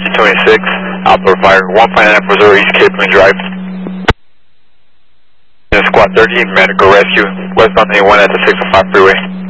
engine 26, outdoor fire 15940 East Cabling Drive. Squad 30, medical rescue, westbound A1 at the 605 freeway.